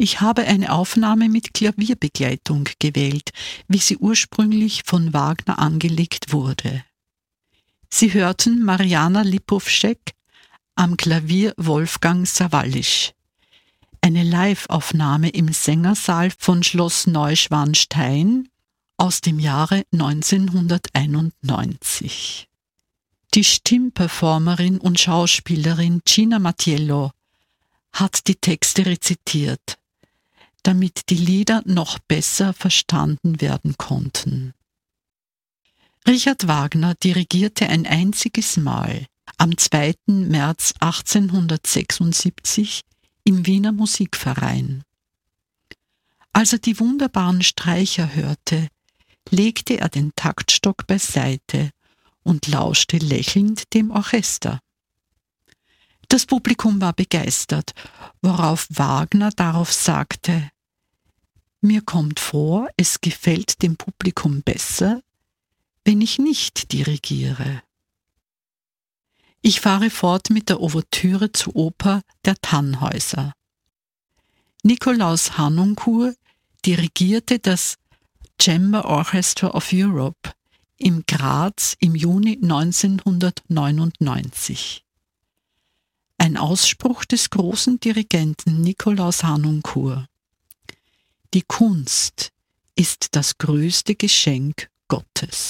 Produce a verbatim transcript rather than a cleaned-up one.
Ich habe eine Aufnahme mit Klavierbegleitung gewählt, wie sie ursprünglich von Wagner angelegt wurde. Sie hörten Mariana Lipowczyk, am Klavier Wolfgang Sawallisch. Eine Live-Aufnahme im Sängersaal von Schloss Neuschwanstein aus dem Jahre neunzehnhunderteinundneunzig. Die Stimmperformerin und Schauspielerin Gina Mattiello hat die Texte rezitiert, damit die Lieder noch besser verstanden werden konnten. Richard Wagner dirigierte ein einziges Mal am zweiten März achtzehnhundertsechsundsiebzig im Wiener Musikverein. Als er die wunderbaren Streicher hörte, legte er den Taktstock beiseite und lauschte lächelnd dem Orchester. Das Publikum war begeistert, worauf Wagner darauf sagte: Mir kommt vor, es gefällt dem Publikum besser, wenn ich nicht dirigiere. Ich fahre fort mit der Ouvertüre zur Oper Der Tannhäuser. Nikolaus Harnoncourt dirigierte das Chamber Orchestra of Europe in Graz im Juni neunzehnhundertneunundneunzig. Ein Ausspruch des großen Dirigenten Nikolaus Harnoncourt: Die Kunst ist das größte Geschenk Gottes.